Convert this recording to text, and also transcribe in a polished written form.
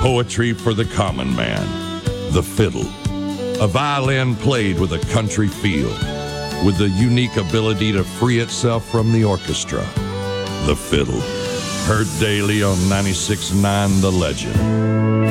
Poetry for the common man. The fiddle. A violin played with a country feel, with the unique ability to free itself from the orchestra. The fiddle. Heard daily on 96.9 The Legend.